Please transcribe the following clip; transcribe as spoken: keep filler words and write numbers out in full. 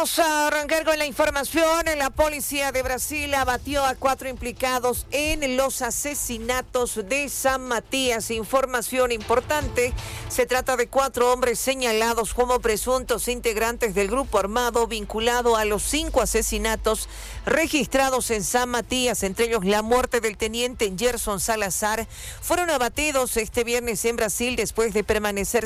Vamos a arrancar con la información. La policía de Brasil abatió a cuatro implicados en los asesinatos de San Matías. Información importante. Se trata de cuatro hombres señalados como presuntos integrantes del grupo armado vinculado a los cinco asesinatos registrados en San Matías, entre ellos la muerte del teniente Gerson Salazar. Fueron abatidos este viernes en Brasil después de permanecer